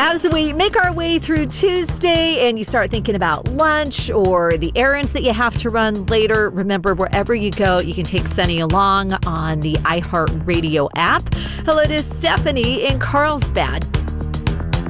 As we make our way through Tuesday and you start thinking about lunch or the errands that you have to run later, remember, wherever you go, you can take Sunny along on the iHeartRadio app. Hello to Stephanie in Carlsbad.